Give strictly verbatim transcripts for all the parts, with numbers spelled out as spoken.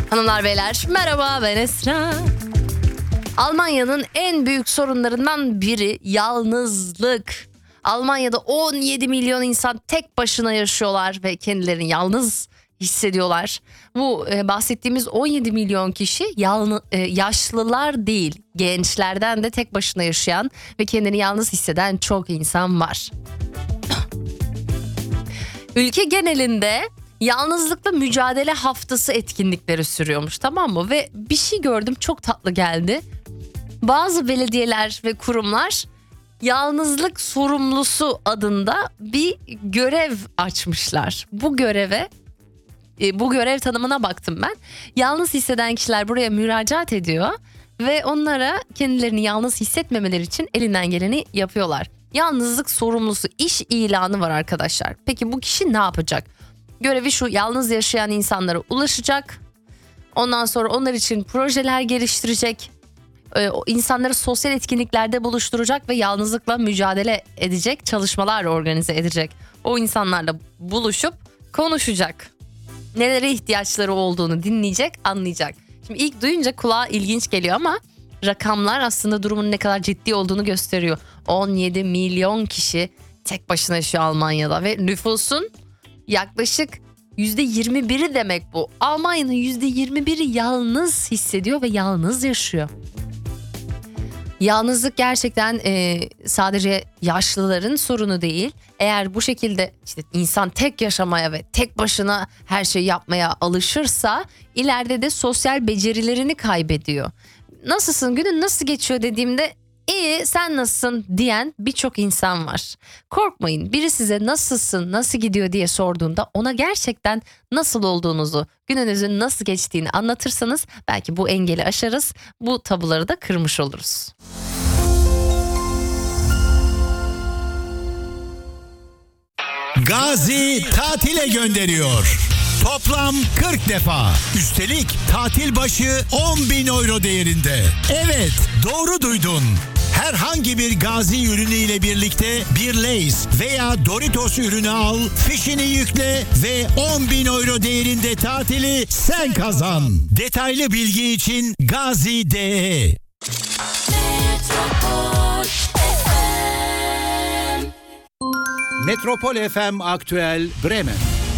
Hanımlar beyler merhaba, ben Esra. Almanya'nın en büyük sorunlarından biri yalnızlık. Almanya'da on yedi milyon insan tek başına yaşıyorlar ve kendilerini yalnız hissediyorlar. Bu e, bahsettiğimiz on yedi milyon kişi yalnız, e, yaşlılar değil, gençlerden de tek başına yaşayan ve kendini yalnız hisseden çok insan var. Ülke genelinde yalnızlıkla mücadele haftası etkinlikleri sürüyormuş, tamam mı? Ve bir şey gördüm, çok tatlı geldi. Bazı belediyeler ve kurumlar yalnızlık sorumlusu adında bir görev açmışlar. Bu göreve, bu görev tanımına baktım ben. Yalnız hisseden kişiler buraya müracaat ediyor ve onlara kendilerini yalnız hissetmemeleri için elinden geleni yapıyorlar. Yalnızlık sorumlusu iş ilanı var arkadaşlar. Peki bu kişi ne yapacak? Görevi şu: yalnız yaşayan insanlara ulaşacak. Ondan sonra onlar için projeler geliştirecek. Ee, insanları sosyal etkinliklerde buluşturacak ve yalnızlıkla mücadele edecek çalışmalar organize edecek. O insanlarla buluşup konuşacak. Nelere ihtiyaçları olduğunu dinleyecek, anlayacak. Şimdi ilk duyunca kulağa ilginç geliyor ama rakamlar aslında durumun ne kadar ciddi olduğunu gösteriyor. on yedi milyon kişi tek başına yaşıyor Almanya'da ve nüfusun yaklaşık yüzde yirmi biri demek bu. Almanya'nın yüzde yirmi biri yalnız hissediyor ve yalnız yaşıyor. Yalnızlık gerçekten e, sadece yaşlıların sorunu değil. Eğer bu şekilde işte insan tek yaşamaya ve tek başına her şeyi yapmaya alışırsa ileride de sosyal becerilerini kaybediyor. Nasılsın, günün nasıl geçiyor dediğimde iyi, sen nasılsın diyen birçok insan var. Korkmayın, biri size nasılsın, nasıl gidiyor diye sorduğunda ona gerçekten nasıl olduğunuzu, gününüzün nasıl geçtiğini anlatırsanız belki bu engeli aşarız, bu tabuları da kırmış oluruz. Gazi tatile gönderiyor. Toplam kırk defa. Üstelik tatil başı on bin euro değerinde. Evet, doğru duydun. Herhangi bir Gazi ürünü ile birlikte bir Lay's veya Doritos ürünü al, fişini yükle ve on bin euro değerinde tatili sen kazan. Detaylı bilgi için Gazi nokta de. Metropol F M Aktüel Bremen.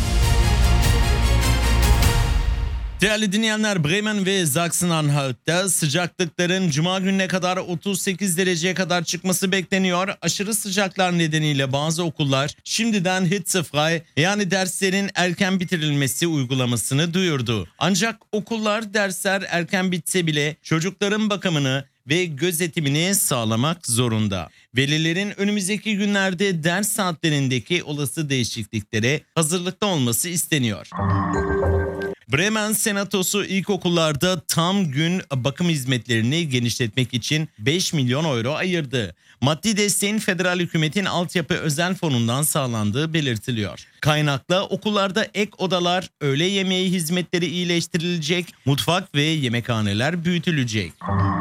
Değerli dinleyenler, Bremen ve Sachsen-Anhalt'ta sıcaklıkların Cuma gününe kadar otuz sekiz dereceye kadar çıkması bekleniyor. Aşırı sıcaklar nedeniyle bazı okullar şimdiden hitzefrei, yani derslerin erken bitirilmesi uygulamasını duyurdu. Ancak okullar dersler erken bitse bile çocukların bakımını ve gözetimini sağlamak zorunda. Velilerin önümüzdeki günlerde ders saatlerindeki olası değişikliklere hazırlıklı olması isteniyor. Bremen Senatosu ilkokullarda tam gün bakım hizmetlerini genişletmek için beş milyon euro ayırdı. Maddi desteğin federal hükümetin altyapı özel fonundan sağlandığı belirtiliyor. Kaynakla okullarda ek odalar, öğle yemeği hizmetleri iyileştirilecek, mutfak ve yemekhaneler büyütülecek.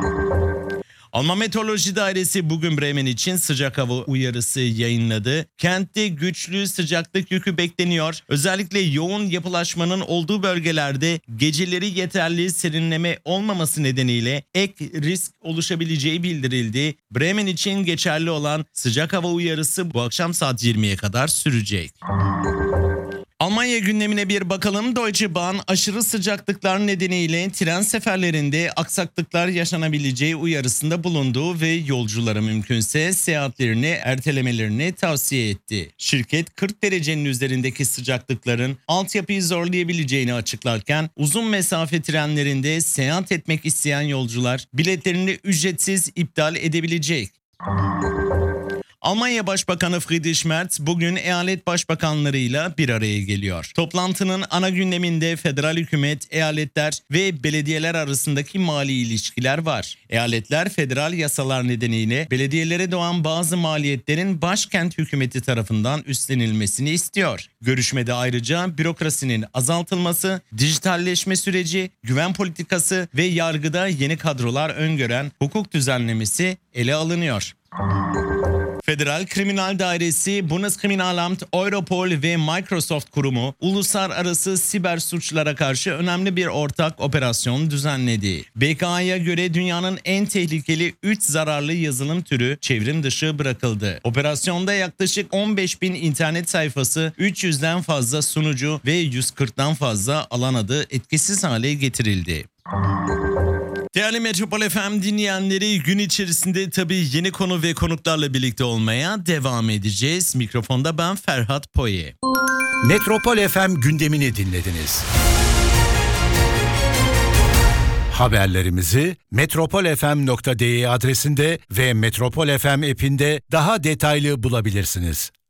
Alman Meteoroloji Dairesi bugün Bremen için sıcak hava uyarısı yayınladı. Kentte güçlü sıcaklık yükü bekleniyor. Özellikle yoğun yapılaşmanın olduğu bölgelerde geceleri yeterli serinleme olmaması nedeniyle ek risk oluşabileceği bildirildi. Bremen için geçerli olan sıcak hava uyarısı bu akşam saat yirmiye kadar sürecek. Almanya gündemine bir bakalım. Deutsche Bahn aşırı sıcaklıklar nedeniyle tren seferlerinde aksaklıklar yaşanabileceği uyarısında bulundu ve yolculara mümkünse seyahatlerini ertelemelerini tavsiye etti. Şirket kırk derecenin üzerindeki sıcaklıkların altyapıyı zorlayabileceğini açıklarken uzun mesafe trenlerinde seyahat etmek isteyen yolcular biletlerini ücretsiz iptal edebilecek. Almanya Başbakanı Friedrich Merz bugün eyalet başbakanlarıyla bir araya geliyor. Toplantının ana gündeminde federal hükümet, eyaletler ve belediyeler arasındaki mali ilişkiler var. Eyaletler federal yasalar nedeniyle belediyelere doğan bazı maliyetlerin başkent hükümeti tarafından üstlenilmesini istiyor. Görüşmede ayrıca bürokrasinin azaltılması, dijitalleşme süreci, güven politikası ve yargıda yeni kadrolar öngören hukuk düzenlemesi ele alınıyor. Federal Kriminal Dairesi, Bundeskriminalamt, Europol ve Microsoft kurumu uluslararası siber suçlara karşı önemli bir ortak operasyon düzenledi. B K A'ya göre dünyanın en tehlikeli üç zararlı yazılım türü çevrim dışı bırakıldı. Operasyonda yaklaşık on beş bin internet sayfası, üç yüzden fazla sunucu ve yüz kırktan fazla alan adı etkisiz hale getirildi. Değerli Metropol F M dinleyenleri, gün içerisinde tabii yeni konu ve konuklarla birlikte olmaya devam edeceğiz. Mikrofonda ben Ferhat Poye. Metropol F M gündemini dinlediniz. Haberlerimizi metropol f m nokta d e adresinde ve Metropol F M app'inde daha detaylı bulabilirsiniz.